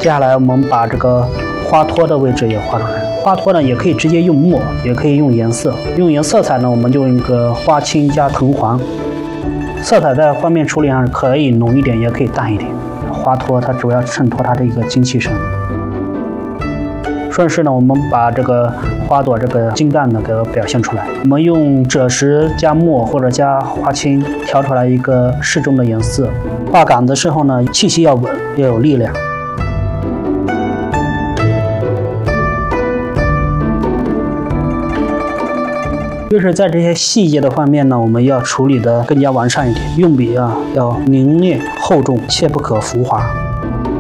接下来我们把这个花托的位置也画出来。花托呢，也可以直接用墨，也可以用颜色。用色彩呢，我们就用一个花青加藤黄。色彩在方面处理上可以浓一点，也可以淡一点。花托它主要衬托它的一个精气神。顺势呢，我们把这个花朵这个茎干呢给它表现出来。我们用赭石加墨或者加花青调出来一个适中的颜色。画杆的时候呢，气息要稳，要有力量。就是在这些细节的方面呢，我们要处理的更加完善一点，用笔啊要凝练厚重，切不可浮华。